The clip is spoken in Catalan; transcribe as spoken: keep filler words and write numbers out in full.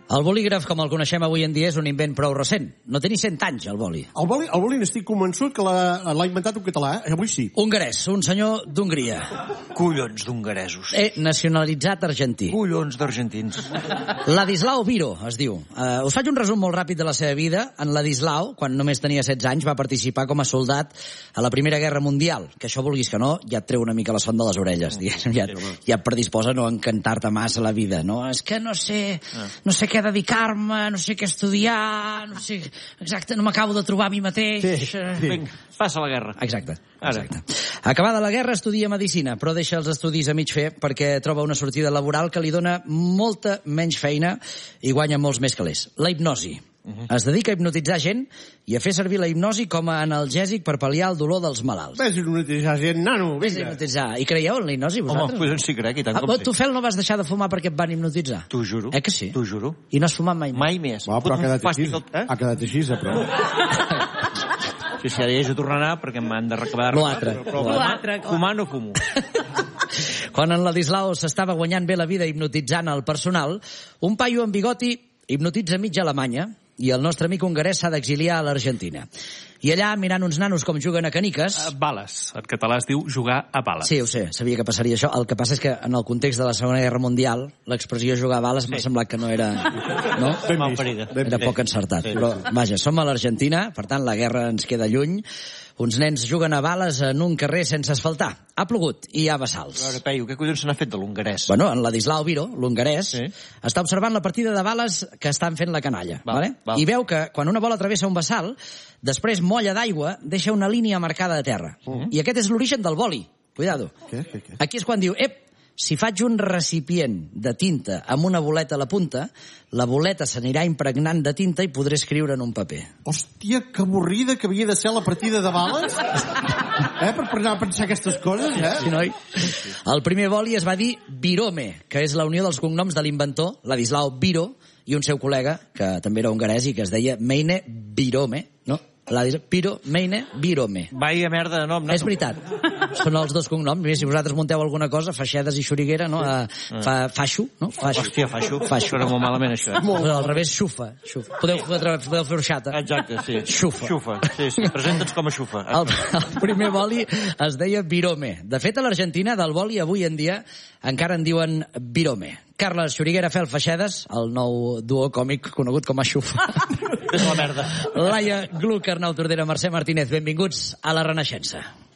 El bolígraf, com el coneixem avui en dia, és un invent prou recent. No té ni cent anys, el boli. El boli, el boli n'estic convençut que l'ha inventat un català, eh? Avui sí. Hongarès, un senyor d'Hongria. Collons d'hongaresos. Eh, nacionalitzat argentí. Collons d'argentins. Ladislau Biro, es diu. Uh, us faig un resum molt ràpid de la seva vida. En Ladislau, quan només tenia setze anys, va participar com a soldat a la Primera Guerra Mundial, que això, vulguis que no, ja et treu una mica la son de les orelles. Diguéssim. Ja, ja et predisposa a no encantar-te massa la vida, no? És que no sé, no sé què dedicar-me, no sé què estudiar, no sé... Exacte, no m'acabo de trobar a mi mateix. Sí, sí. Vinga, passa la guerra. Exacte. Exacte. Acabada la guerra estudia medicina, però deixa els estudis a mig fer perquè troba una sortida laboral que li dona molta menys feina i guanya molts més calés. La hipnosi. Uh-huh. Es dedica a hipnotitzar gent i a fer servir la hipnosi com a analgèsic per pal·liar el dolor dels malalts. Ves a hipnotitzar gent, nano, vinga. Ves a hipnotitzar. I creieu en la hipnosi, vosaltres? Home, doncs sí crec, i tant ah, com sí. Tu, Fel, no vas deixar de fumar perquè et van hipnotitzar? T'ho juro. Eh que sí? T'ho juro. I no has fumat mai? Mai més. Va, però ha quedat així. Eh? Ha quedat així, però... Sí, sí, ara ja jo tornarà perquè m'han de recabar... L'altre. L'altre. Fumar no fumo. Quan en Ladislau s'estava guanyant bé la vida hipnotitzant el personal, un paio amb bigoti hipnotitza mitja Alemanya i el nostre amic hongarès s'ha d'exiliar a l'Argentina. I allà, mirant uns nanos com juguen a caniques... Uh, bales. En català es diu jugar a bales. Sí, ho sé, sabia que passaria això. El que passa és que en el context de la Segona Guerra Mundial l'expressió jugar a bales sí. m'ha semblat que no era... No? Mal parida. Era poc encertat. Sí. Però, vaja, som a l'Argentina, per tant, la guerra ens queda lluny. Uns nens juguen a bales en un carrer sense asfaltar. Ha plogut i hi ha bassals. A veure, Peyu, què collons se n'ha fet de l'hongarès? Bueno, en Ladislau Biro, l'hongarès, sí. està observant la partida de bales que estan fent la canalla. Val, vale? val. I veu que quan una bola travessa un bassal, després molla d'aigua, deixa una línia marcada a terra. Uh-huh. I aquest és l'origen del boli. Cuidado. Què, què, què? Aquí és quan diu, ep, si faig un recipient de tinta amb una boleta a la punta, la boleta s'anirà impregnant de tinta i podré escriure en un paper. Hòstia, que avorrida que havia de ser la partida de bales. Eh, per anar a pensar aquestes coses, eh? Sí, noi. El primer boli es va dir Birome, que és la unió dels cognoms de l'inventor, Ladislau Biro, i un seu col·lega, que també era hongarès i que es deia Meine Birome, no? Piro, Meine, Birome. Vaya merda de nom, no? És veritat. Són els dos cognoms. Si vosaltres munteu alguna cosa, Faixedes i Xuriguera, no? Fa, faixo, no? Faixo. Hòstia, faixo. Faixo. Però molt malament, això. Eh? Molt. Al revés, xufa. xufa. Podeu, podeu fer orxata. Exacte, sí. Xufa. Xufa, sí, sí. Presenta'ns com a xufa. El, el primer boli es deia Birome. De fet, a l'Argentina, del boli, avui en dia, encara en diuen Birome. Carles Xuriguera, Fel Faixedes, el nou duo còmic conegut com a Xufa. És la merda. Laia Gluck, Arnau Tordera, Mercè Martínez, benvinguts a la Renaixença.